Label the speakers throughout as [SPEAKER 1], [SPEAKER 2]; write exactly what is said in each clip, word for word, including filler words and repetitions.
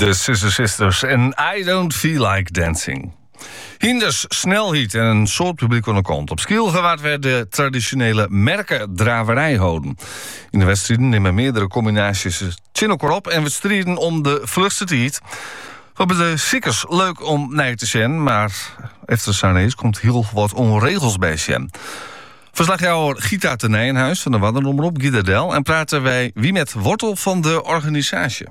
[SPEAKER 1] De Sister Sisters en I Don't Feel Like Dancing. Hinders, snelhiet en een soort publiek aan de kant. Op Skielgewaard werd de traditionele merkendraverij houden. In de wedstrijden nemen meerdere combinaties chinokor op en we strijden om de vlugste tijd. Wat bij de ziekers leuk om naar te zien, maar efter Sarnees komt heel wat onregels bij zien. Verslagjouwer Gita ten Nijenhuis van de Waddenomroep, Guido Del, en praten wij wie met wortel van de organisatie.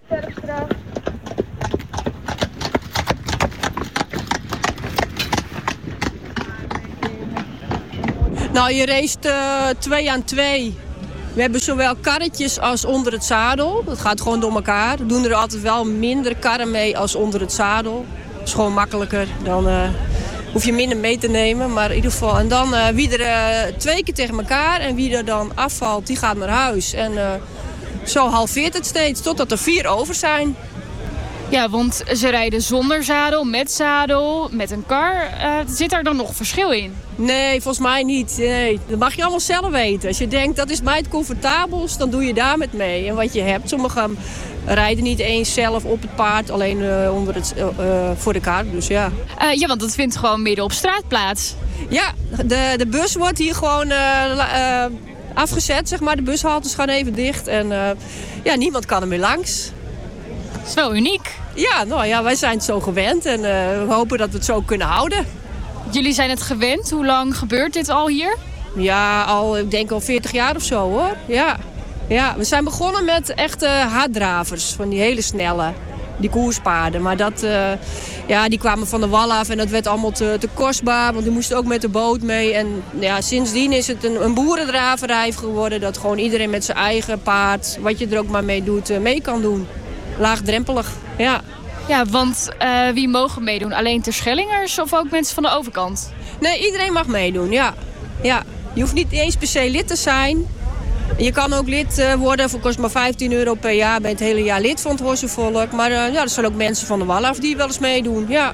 [SPEAKER 2] Nou, je race uh, twee aan twee. We hebben zowel karretjes als onder het zadel. Dat gaat gewoon door elkaar. We doen er altijd wel minder karren mee als onder het zadel. Dat is gewoon makkelijker. Dan uh, hoef je minder mee te nemen. Maar in ieder geval. En dan uh, wie er uh, twee keer tegen elkaar. En wie er dan afvalt, die gaat naar huis. En uh, zo halveert het steeds. Totdat er vier over zijn.
[SPEAKER 3] Ja, want ze rijden zonder zadel, met zadel, met een kar. Uh, zit daar dan nog verschil in?
[SPEAKER 2] Nee, volgens mij niet. Nee, dat mag je allemaal zelf weten. Als je denkt, dat is mij het comfortabelst, dan doe je daar met mee. En wat je hebt, sommigen rijden niet eens zelf op het paard, alleen uh, onder het, uh, voor de kar. Dus ja.
[SPEAKER 3] Uh, ja, want dat vindt gewoon midden op straat plaats.
[SPEAKER 2] Ja, de, de bus wordt hier gewoon uh, uh, afgezet, zeg maar. De bushaltes gaan even dicht en uh, ja, niemand kan er meer langs.
[SPEAKER 3] Dat is wel uniek.
[SPEAKER 2] Ja, nou ja, wij zijn het zo gewend en uh, we hopen dat we het zo kunnen houden.
[SPEAKER 3] Jullie zijn het gewend. Hoe lang gebeurt dit al hier?
[SPEAKER 2] Ja, al, ik denk al veertig jaar of zo hoor. Ja. Ja, we zijn begonnen met echte harddravers, van die hele snelle, die koerspaarden. Maar dat, uh, ja, die kwamen van de wal af en dat werd allemaal te, te kostbaar, want die moesten ook met de boot mee. En ja, sindsdien is het een, een boerendraverij geworden, dat gewoon iedereen met zijn eigen paard, wat je er ook maar mee doet, uh, mee kan doen. Laagdrempelig, ja.
[SPEAKER 3] Ja, want uh, wie mogen meedoen? Alleen Terschellingers of ook mensen van de overkant?
[SPEAKER 2] Nee, iedereen mag meedoen, ja. ja. Je hoeft niet eens per se lid te zijn. Je kan ook lid uh, worden, voor kost maar vijftien euro per jaar. Ben je het hele jaar lid van het Horsenvolk. Maar uh, ja, er zijn ook mensen van de wal af die wel eens meedoen, ja.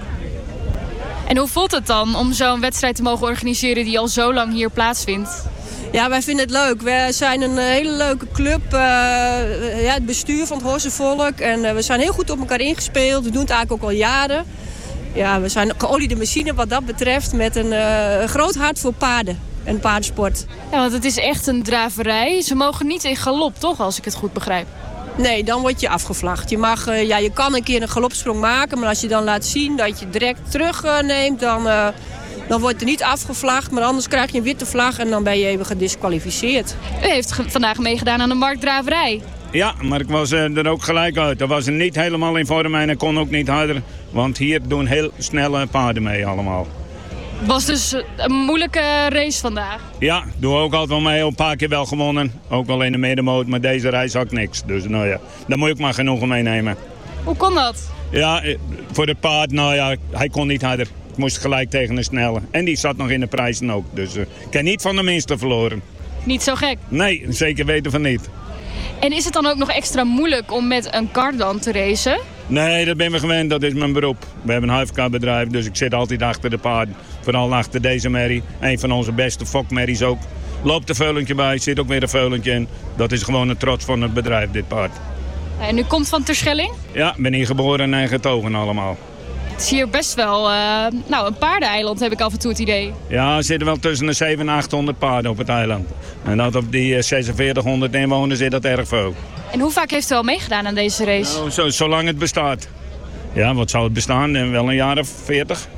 [SPEAKER 3] En hoe voelt het dan om zo'n wedstrijd te mogen organiseren die al zo lang hier plaatsvindt?
[SPEAKER 2] Ja, wij vinden het leuk. We zijn een hele leuke club. Uh, ja, het bestuur van het Horsenvolk. En uh, we zijn heel goed op elkaar ingespeeld. We doen het eigenlijk ook al jaren. Ja, we zijn een geoliede machine wat dat betreft. Met een uh, groot hart voor paarden en paardensport.
[SPEAKER 3] Ja, want het is echt een draverij. Ze mogen niet in galop, toch? Als ik het goed begrijp.
[SPEAKER 2] Nee, dan word je afgevlacht. Je, mag, uh, ja, je kan een keer een galopsprong maken. Maar als je dan laat zien dat je direct terugneemt, uh, dan... Uh, Dan wordt er niet afgevlagd, maar anders krijg je een witte vlag en dan ben je even gedisqualificeerd.
[SPEAKER 3] U heeft ge- vandaag meegedaan aan de marktdraverij.
[SPEAKER 4] Ja, maar ik was uh, er ook gelijk uit. Er was er niet helemaal in vorm en ik kon ook niet harder. Want hier doen heel snelle paarden mee allemaal.
[SPEAKER 3] Het was dus een moeilijke race vandaag.
[SPEAKER 4] Ja, doe ook altijd wel mee. Een paar keer wel gewonnen. Ook wel in de middenmoot, maar deze reis had ik niks. Dus nou ja, daar moet ik maar genoegen meenemen.
[SPEAKER 3] Hoe kon dat?
[SPEAKER 4] Ja, voor het paard, nou ja, hij kon niet harder. Ik moest gelijk tegen een snelle. En die zat nog in de prijzen ook. Dus uh, ik heb niet van de minste verloren.
[SPEAKER 3] Niet zo gek?
[SPEAKER 4] Nee, zeker weten van niet.
[SPEAKER 3] En is het dan ook nog extra moeilijk om met een kar dan te racen?
[SPEAKER 4] Nee, dat ben we gewend. Dat is mijn beroep. We hebben een huifkaarbedrijf, dus ik zit altijd achter de paard. Vooral achter deze merrie. Een van onze beste fokmerries ook. Loopt een veulentje bij, zit ook weer een veulentje in. Dat is gewoon een trots van het bedrijf, dit paard.
[SPEAKER 3] En u komt van Terschelling?
[SPEAKER 4] Ja, ben hier geboren en getogen allemaal.
[SPEAKER 3] Het is hier best wel uh, nou, een paardeneiland, heb ik af en toe het idee.
[SPEAKER 4] Ja, er zitten wel tussen de zevenhonderd en achthonderd paarden op het eiland. En dat op die zesenveertighonderd inwoners is dat erg veel.
[SPEAKER 3] En hoe vaak heeft u al meegedaan aan deze race?
[SPEAKER 4] Nou, zo, zolang het bestaat. Ja, wat zou het bestaan? Wel een jaar of veertig.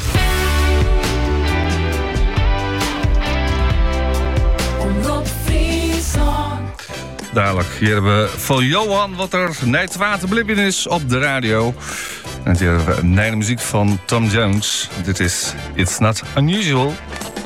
[SPEAKER 1] Dadelijk, hier hebben we van Johan wat er net waterblippen is op de radio. En hier hebben we nieuwe muziek van Tom Jones. Dit is It's Not Unusual.